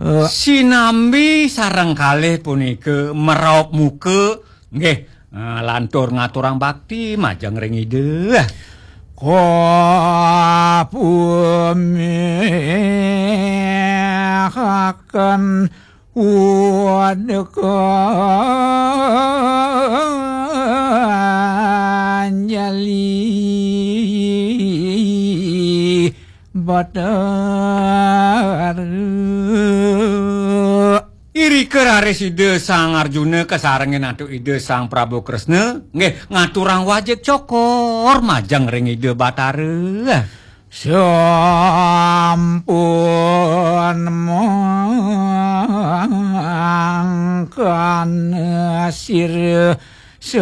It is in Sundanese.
Sinambi sareng kalih punika meraup muka nggih lantur ngaturang bakti majeng ring ide. Kapumehaken Anjali Batar Iri keraris ide sang Arjuna kesarengin atuk ide sang Prabu Kresna nggih ngaturang wajib cokor majeng ring ide Batara. Sampun mangkan sir